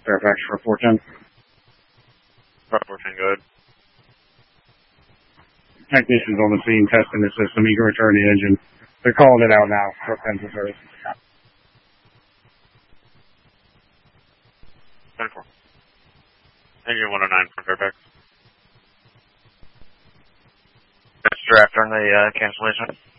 Fairfax for 410. 410, go ahead. Technicians on the scene testing the system. You can return the engine. They're calling it out now. 410 for service. 10-4. Engine 109 from Fairfax. That's draft on the cancellation.